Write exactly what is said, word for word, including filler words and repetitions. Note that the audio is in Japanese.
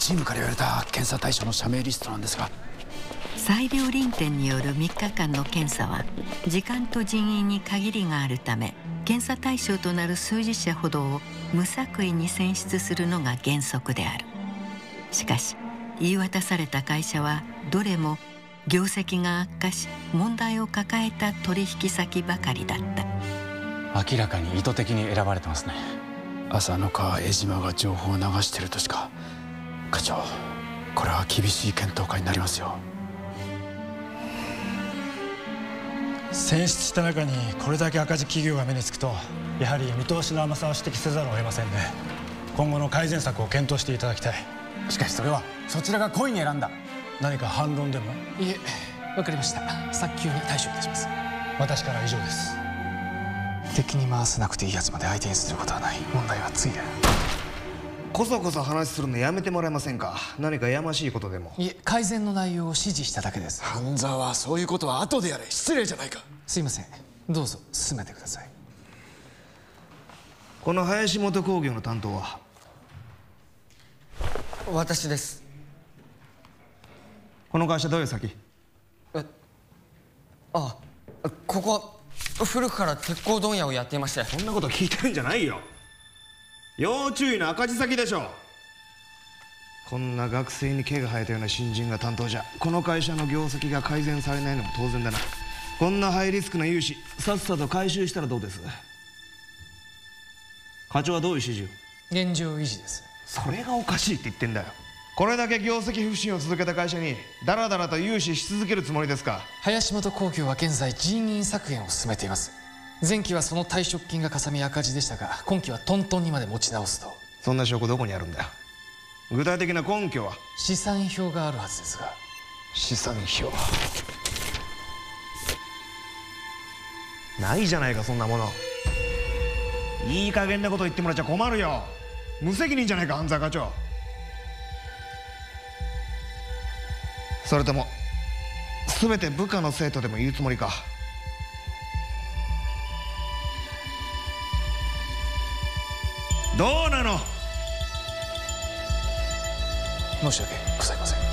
チームから言われた検査対象の社名リストなんですが、 裁量臨転によるみっかかんの検査は時間と人員に限りがあるため、検査対象となる数十社ほどを無作為に選出するのが原則である。しかし言い渡された会社はどれも業績が悪化し問題を抱えた取引先ばかりだった。 明らかに意図的に選ばれてますね。 浅野か江島が情報を流しているとしか。課長、これは厳しい検討会になりますよ。 選出した中にこれだけ赤字企業が目につくと、やはり見通しの甘さを指摘せざるを得ませんね。今後の改善策を検討していただきたい。 しかしそれはそちらが故意に選んだ。 何か反論でも？ いえ、わかりました。早急に対処いたします。 私からは以上です。 敵に回さなくていいやつまで相手にすることはない。問題は次だ。 こそこそ話するのやめてもらえませんか。何かやましいことでも？ いえ、改善の内容を指示しただけです。 半沢、そういうことは後でやれ。失礼じゃないか。 すいません、どうぞ進めてください。 この林本工業の担当は？ 私です。 この会社どういう先？ えあここは古くから鉄鋼問屋をやっていまして。 そんなこと聞いてるんじゃないよ。要注意の赤字先でしょ。こんな学生に毛が生えたような新人が担当じゃ、この会社の業績が改善されないのも当然だな。こんなハイリスクな融資さっさと回収したらどうです？課長はどういう指示を？ 現状維持です。 それがおかしいって言ってんだよ。これだけ業績不振を続けた会社にダラダラと融資し続けるつもりですか？ 林本工業は現在人員削減を進めています。前期はその退職金がかさみ赤字でしたが、今期はトントンにまで持ち直すと。 そんな証拠どこにあるんだよ。具体的な根拠は？ 試算表があるはずですが。 試算表ないじゃないか、そんなもの。いい加減なこと言ってもらっちゃ困るよ。無責任じゃないか、半沢課長。それとも全て部下の生徒でも言うつもりか？どうなの？ 申し訳ございません。